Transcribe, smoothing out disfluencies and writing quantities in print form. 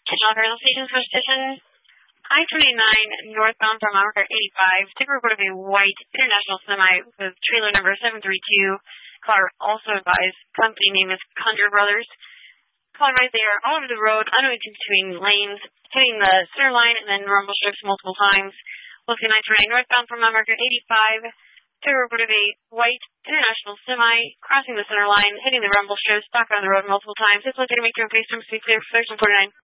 Chicago Rail Station for station I-29 northbound from Mount Margaret 85. Take a report of a white international semi with trailer number 732. Caller also advised company name is Conjure Brothers. Caller right there, all over the road, unweighted between lanes, hitting the center line and then rumble strips multiple times. Looking I-29 northbound from Mount Margaret 85. Take a report of a white international semi crossing the center line, hitting the rumble strips, back on the road multiple times. It's located to make your face from speed clear for 1349.